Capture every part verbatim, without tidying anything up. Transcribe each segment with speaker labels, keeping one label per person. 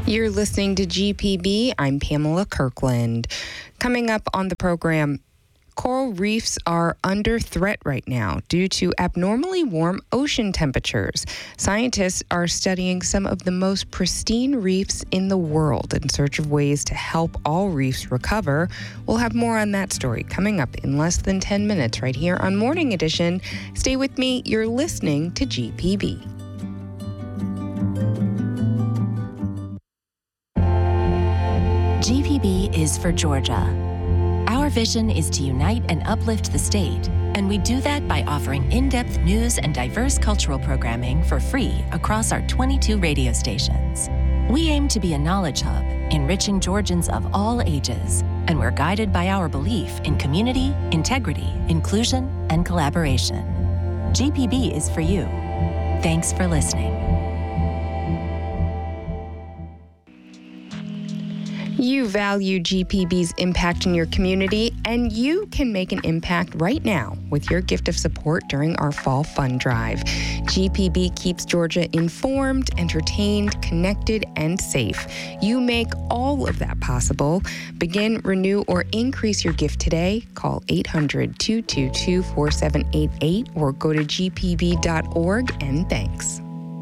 Speaker 1: You're listening to G P B. I'm Pamela Kirkland. Coming up on the program, coral reefs are under threat right now due to abnormally warm ocean temperatures. Scientists are studying some of the most pristine reefs in the world in search of ways to help all reefs recover. We'll have more on that story coming up in less than ten minutes right here on Morning Edition. Stay with me. You're listening to G P B.
Speaker 2: G P B is for Georgia. Our vision is to unite and uplift the state, and we do that by offering in-depth news and diverse cultural programming for free across our twenty-two radio stations. We aim to be a knowledge hub, enriching Georgians of all ages, and we're guided by our belief in community, integrity, inclusion, and collaboration. G P B is for you. Thanks for listening.
Speaker 1: You value G P B's impact in your community, and you can make an impact right now with your gift of support during our Fall Fund Drive. G P B keeps Georgia informed, entertained, connected, and safe. You make all of that possible. Begin, renew, or increase your gift today. Call eight hundred, two two two, four seven eight eight or go to g p b dot org, and thanks.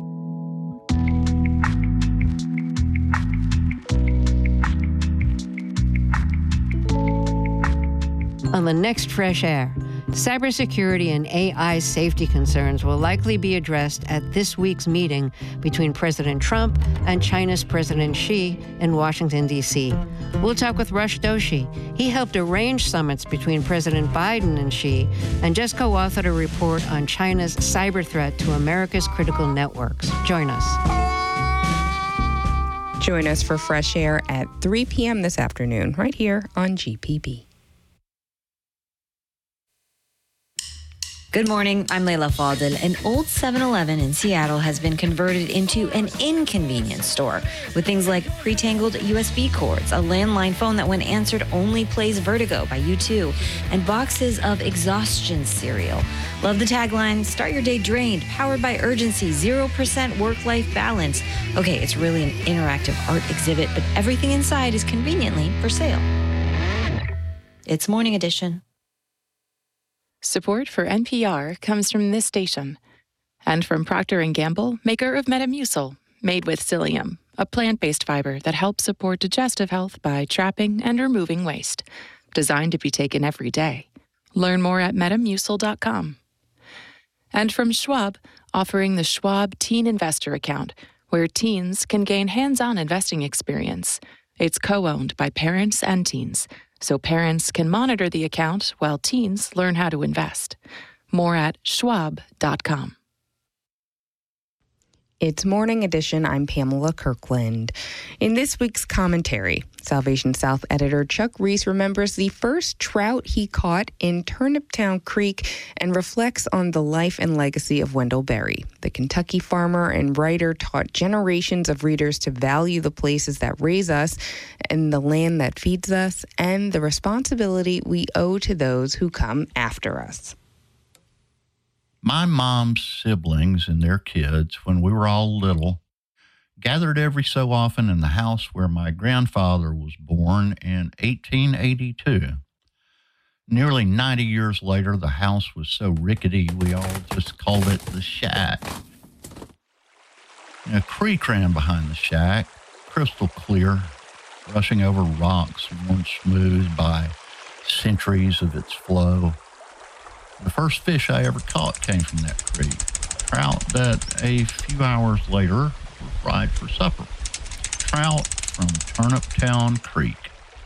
Speaker 3: On the next Fresh Air, cybersecurity and A I safety concerns will likely be addressed at this week's meeting between President Trump and China's President Xi in Washington, D C. We'll talk with Rush Doshi. He helped arrange summits between President Biden and Xi and just co-authored a report on China's cyber threat to America's critical networks. Join us.
Speaker 1: Join us for Fresh Air at three p.m. this afternoon, right here on G P B.
Speaker 4: Good morning, I'm Layla Fadel. An old seven eleven in Seattle has been converted into an inconvenience store with things like pre-tangled U S B cords, a landline phone that when answered only plays Vertigo by U two, and boxes of exhaustion cereal. Love the tagline, start your day drained, powered by urgency, zero percent work-life balance. Okay, it's really an interactive art exhibit, but everything inside is conveniently for sale. It's Morning Edition.
Speaker 5: Support for N P R comes from this station and from Procter and Gamble, maker of Metamucil, made with psyllium, a plant-based fiber that helps support digestive health by trapping and removing waste. Designed to be taken every day. Learn more at metamucil dot com. And from Schwab, offering the Schwab Teen Investor Account, where teens can gain hands-on investing experience. It's co-owned by parents and teens, so parents can monitor the account while teens learn how to invest. More at schwab dot com.
Speaker 1: It's Morning Edition. I'm Pamela Kirkland. In this week's commentary, Salvation South editor Chuck Reese remembers the first trout he caught in Turniptown Creek and reflects on the life and legacy of Wendell Berry. The Kentucky farmer and writer taught generations of readers to value the places that raise us and the land that feeds us and the responsibility we owe to those who come after us.
Speaker 6: My mom's siblings and their kids, when we were all little, gathered every so often in the house where my grandfather was born in eighteen eighty-two. Nearly ninety years later, the house was so rickety we all just called it the shack. A creek ran behind the shack, crystal clear, rushing over rocks worn smooth by centuries of its flow. The first fish I ever caught came from that creek, trout that a few hours later were fried for supper. Trout from Turniptown Creek.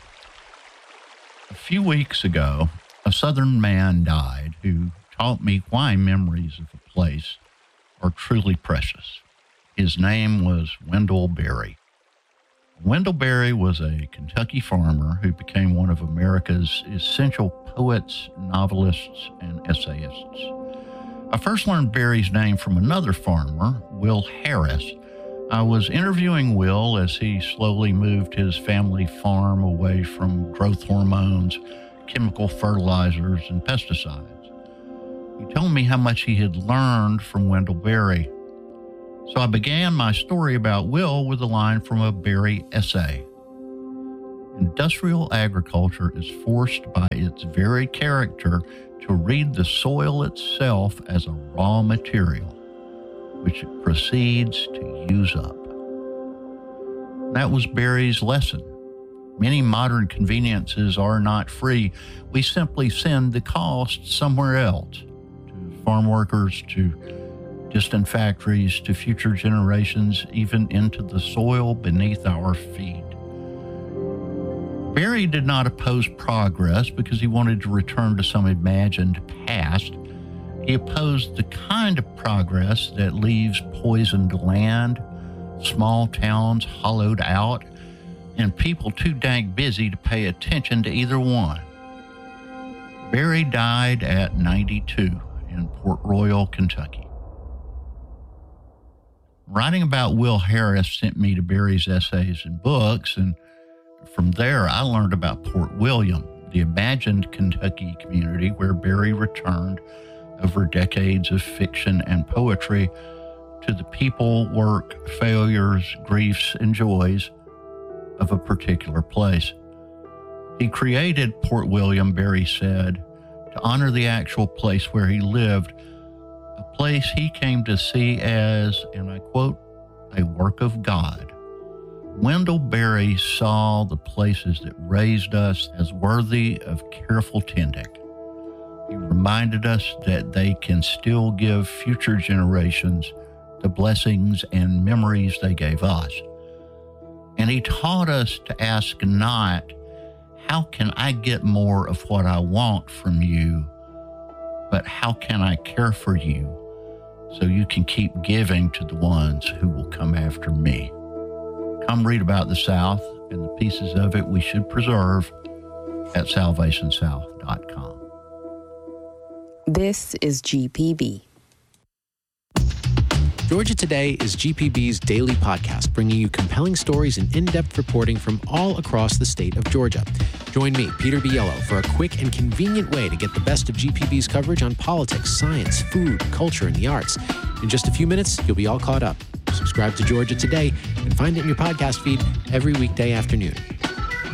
Speaker 6: A few weeks ago, a Southern man died who taught me why memories of a place are truly precious. His name was Wendell Berry. Wendell Berry was a Kentucky farmer who became one of America's essential poets, novelists, and essayists. I first learned Berry's name from another farmer, Will Harris. I was interviewing Will as he slowly moved his family farm away from growth hormones, chemical fertilizers, and pesticides. He told me how much he had learned from Wendell Berry. So I began my story about Will with a line from a Berry essay. Industrial agriculture is forced by its very character to read the soil itself as a raw material, which it proceeds to use up. That was Berry's lesson. Many modern conveniences are not free. We simply send the cost somewhere else, to farm workers, to distant factories, to future generations, even into the soil beneath our feet. Berry did not oppose progress because he wanted to return to some imagined past. He opposed the kind of progress that leaves poisoned land, small towns hollowed out, and people too dang busy to pay attention to either one. Berry died at ninety-two in Port Royal, Kentucky. Writing about Will Harris sent me to Berry's essays and books, and from there I learned about Port William, the imagined Kentucky community where Berry returned over decades of fiction and poetry to the people, work, failures, griefs, and joys of a particular place. He created Port William, Berry said, to honor the actual place where he lived, a place he came to see as, and I quote, a work of God. Wendell Berry saw the places that raised us as worthy of careful tending. He reminded us that they can still give future generations the blessings and memories they gave us. And he taught us to ask not, how can I get more of what I want from you, but how can I care for you so you can keep giving to the ones who will come after me? Come read about the South and the pieces of it we should preserve at salvation south dot com.
Speaker 1: This is G P B.
Speaker 7: Georgia Today is G P B's daily podcast, bringing you compelling stories and in-depth reporting from all across the state of Georgia. Join me, Peter Biello, for a quick and convenient way to get the best of G P B's coverage on politics, science, food, culture, and the arts. In just a few minutes, you'll be all caught up. Subscribe to Georgia Today and find it in your podcast feed every weekday afternoon.